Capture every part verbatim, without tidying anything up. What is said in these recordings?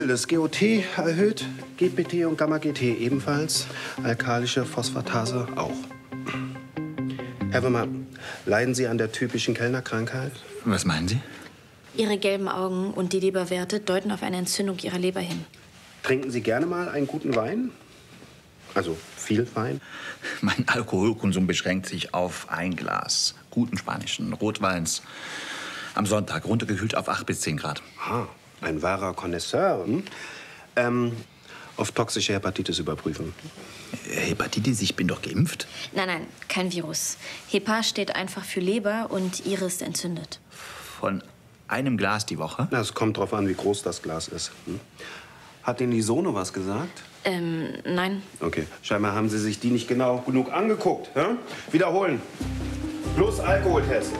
Das G O T erhöht, G P T und Gamma-G T ebenfalls, alkalische Phosphatase auch. Herr Wimmer, leiden Sie an der typischen Kellnerkrankheit? Was meinen Sie? Ihre gelben Augen und die Leberwerte deuten auf eine Entzündung Ihrer Leber hin. Trinken Sie gerne mal einen guten Wein? Also viel Wein? Mein Alkoholkonsum beschränkt sich auf ein Glas guten spanischen Rotweins am Sonntag, runtergekühlt auf acht bis zehn Grad. Ah, ein wahrer Connoisseur. Hm? Ähm, auf toxische Hepatitis überprüfen. Hepatitis? Ich bin doch geimpft. Nein, nein, kein Virus. Hepa steht einfach für Leber und Ihre ist entzündet. Von einem Glas die Woche? Na, es kommt drauf an, wie groß das Glas ist. Hm? Hat Ihnen die Sono was gesagt? Ähm, nein. Okay, scheinbar haben Sie sich die nicht genau genug angeguckt. Ja? Wiederholen. Plus Alkoholtest.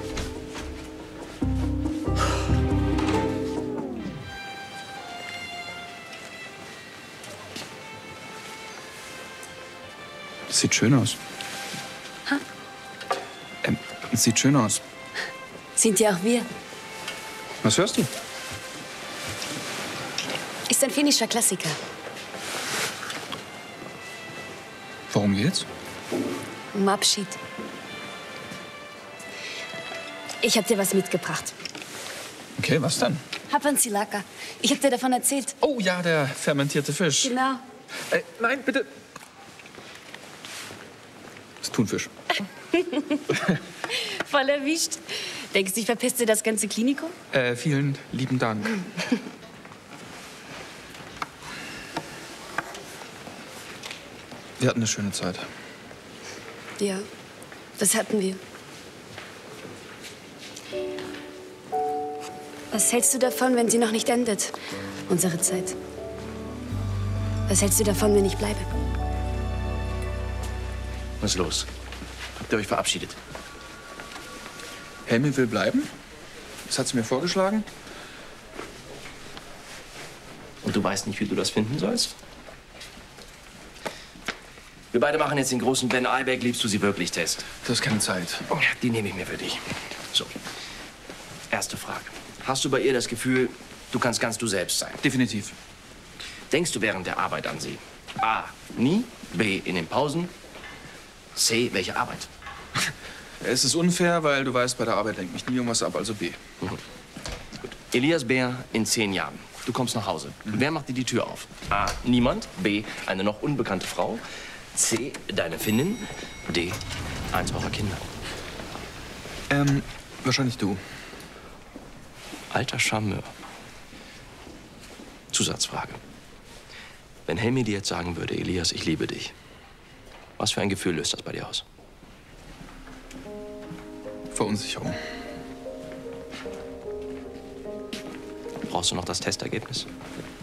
Sieht schön aus. Ha? Ähm, sieht schön aus. Sind ja auch wir. Was hörst du? Ist ein finnischer Klassiker. Worum geht's? Um Abschied. Ich hab dir was mitgebracht. Okay, was denn? Hapan Silaka. Ich hab dir davon erzählt. Oh ja, der fermentierte Fisch. Genau. Äh, nein, bitte. Das ist Thunfisch. Voll erwischt. Denkst du, ich verpeste das ganze Klinikum? Äh, vielen lieben Dank. Wir hatten eine schöne Zeit. Ja, das hatten wir. Was hältst du davon, wenn sie noch nicht endet? Unsere Zeit. Was hältst du davon, wenn ich bleibe? Was ist los? Habt ihr euch verabschiedet? Helmi will bleiben. Das hat sie mir vorgeschlagen. Und du weißt nicht, wie du das finden sollst? Wir beide machen jetzt den großen Ben Ibeck, liebst du sie wirklich Test. Du hast keine Zeit. Oh, die nehme ich mir für dich. So, erste Frage. Hast du bei ihr das Gefühl, du kannst ganz du selbst sein? Definitiv. Denkst du während der Arbeit an sie? A, nie. B, in den Pausen. C, welche Arbeit? Es ist unfair, weil du weißt, bei der Arbeit lenkt mich nie irgendwas ab, also B. Mhm. Gut. Elias Bär in zehn Jahren. Du kommst nach Hause. Mhm. Wer macht dir die Tür auf? A, niemand. B, eine noch unbekannte Frau. C, deine Finnin. D, eins eurer Kinder. Ähm, wahrscheinlich du. Alter Charmeur. Zusatzfrage. Wenn Helmi dir jetzt sagen würde, Elias, ich liebe dich, was für ein Gefühl löst das bei dir aus? Verunsicherung. Brauchst du noch das Testergebnis?